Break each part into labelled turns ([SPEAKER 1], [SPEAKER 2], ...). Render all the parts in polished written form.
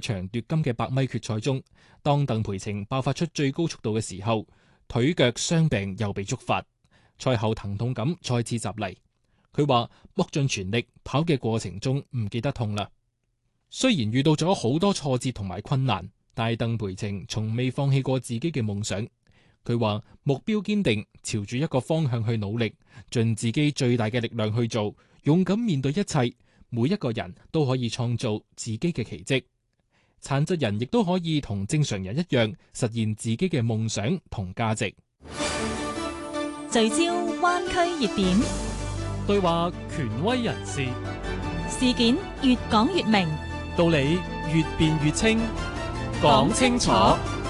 [SPEAKER 1] 場奪金嘅100米決賽中，當鄧培晴爆發出最高速度嘅時候，腿腳傷病又被觸發，賽後疼痛感再次襲嚟。佢話搏盡全力跑嘅過程中唔記得痛啦。雖然遇到咗好多挫折同埋困難，但係鄧培晴從未放棄過自己嘅夢想。佢話目標堅定，朝住一個方向去努力，盡自己最大嘅力量去做，勇敢面對一切。每一個人都可以創造自己嘅奇蹟，殘疾人亦都可以同正常人一樣實現自己嘅夢想同價值。
[SPEAKER 2] 聚焦灣區熱點，
[SPEAKER 3] 對話權威人士，
[SPEAKER 2] 事件越講越明，
[SPEAKER 3] 道理越辯越清，講清楚，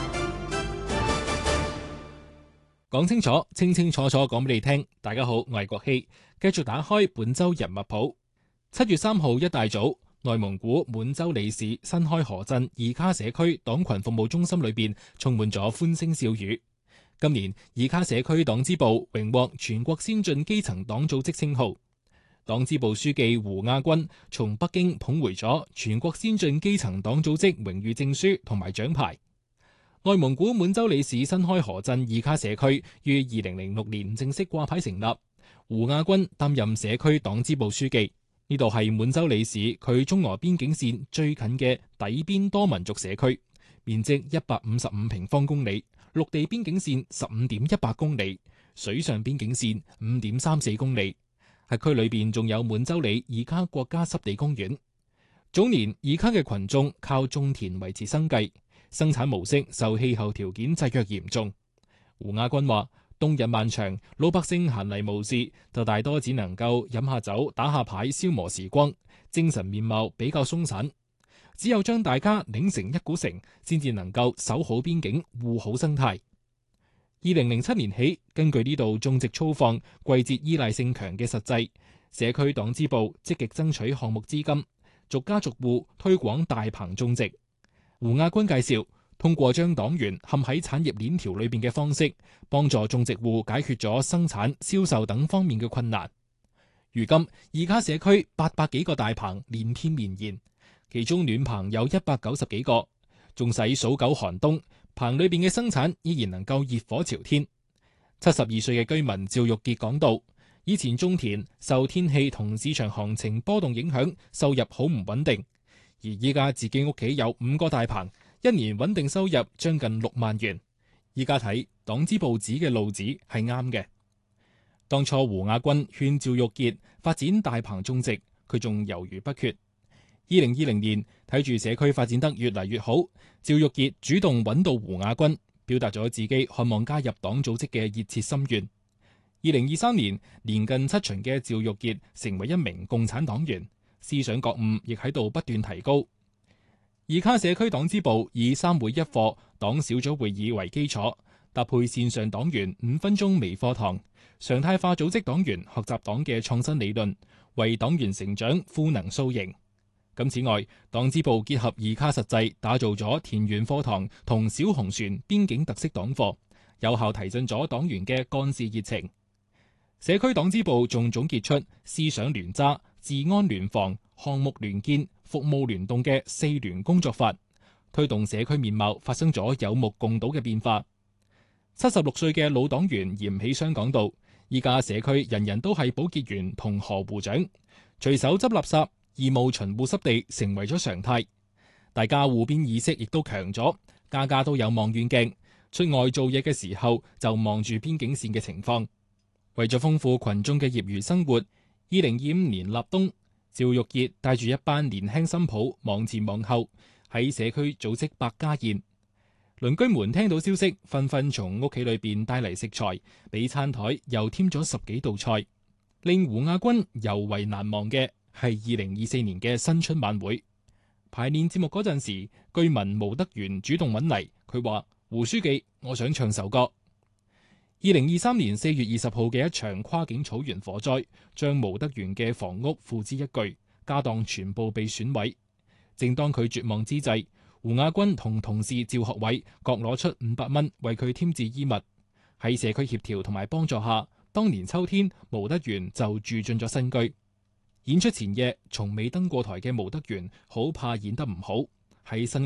[SPEAKER 1] 講清楚，清清楚楚講俾你聽。大家好，我係國希，繼續打開本周人物譜。7月3號一大早，內蒙古滿洲里市新開河鎮二卡社區黨群服務中心裏邊充滿咗歡聲笑語。今年二卡社區黨支部榮獲全國先進基層黨組織稱號，黨支部書記胡亞軍從北京捧回咗全國先進基層黨組織榮譽證書同埋獎牌。內蒙古滿洲里市新開河鎮二卡社區於2006年正式掛牌成立，胡亞軍擔任社區黨支部書記。呢度係滿洲里市距中俄邊境線最近嘅底邊多民族社區，面積155平方公里，陸地邊境線15.18公里，水上邊境線5.34公里。喺區裏邊仲有滿洲里二卡國家濕地公園。早年二卡嘅群眾靠種田維持生計，生產模式受氣候條件制約嚴重。胡亞軍話：冬日漫長，老百姓閒嚟無事，就大多只能夠飲下酒、打下牌消磨時光，精神面貌比較鬆散。只有將大家擰成一股繩，先至能夠守好邊境、護好生態。2007年起，根據呢度種植粗放、季節依賴性強嘅實際，社區黨支部積極爭取項目資金，逐家逐戶推廣大棚種植。胡亞軍介紹，通過將黨員嵌喺產業鏈條裏邊嘅方式，幫助種植戶解決咗生產、銷售等方面嘅困難。如今，二卡社區800幾個大棚連天綿延，其中暖棚有190幾個，縱使數九寒冬，棚裏邊嘅生產依然能夠熱火朝天。72歲嘅居民趙玉傑講道：以前種田受天氣同市場行情波動影響，收入好唔穩定，而依家自己屋企有5個大棚，一年穩定收入將近6萬元。依家睇黨支部指嘅路子係啱嘅。當初胡亞軍勸趙玉傑發展大棚種植，佢仲猶豫不決。2020年睇住社區發展得越嚟越好，趙玉傑主動揾到胡亞軍，表達咗自己渴望加入黨組織嘅熱切心願。2023年年近7旬嘅趙玉傑成為一名共產黨員，思想覺悟亦喺度不斷提高。二卡社區黨支部以3會1課黨小組會議為基礎，搭配線上黨員5分鐘微課堂，常態化組織黨員學習黨嘅創新理論，為黨員成長賦能塑形。咁此外，黨支部結合二卡實際，打造咗田園課堂同小紅船邊境特色黨課，有效提振咗黨員嘅幹事熱情。社區黨支部仲總結出思想聯揸、治安聯防、項目聯建、服務聯動嘅4聯工作法，推動社區面貌發生咗有目共睹嘅變化。76歲嘅老黨員嚴喜雙講道：依家社區人人都係保潔員同河湖長，隨手執垃圾、義務巡護濕地成為咗常態，大家護邊意識亦都強咗，家家都有望遠鏡，出外做嘢嘅時候就望住邊境線嘅情況。為咗豐富群眾嘅業餘生活，2025年立冬，趙玉傑帶住一班年輕新抱忙前忙後喺社區組織百家宴。鄰居們聽到消息，紛紛從屋企裏邊帶嚟食材，俾餐台又添咗10幾道菜。令胡亞軍尤為難忘嘅係2024年嘅新春晚會。排練節目嗰陣時，居民毛德元主動揾嚟，佢話：胡書記，我想唱首歌。2023年4月20號嘅一場跨境草原火災，將毛德元嘅房屋付之一炬，家當全部被損毀。正當佢絕望之際，胡亞軍同同事趙學偉各攞出500蚊為佢添置衣物。喺社區協調同埋幫助下，當年秋天毛德元就住進咗新居。演出前夜從未登過台嘅毛德元好怕演得唔好，喺新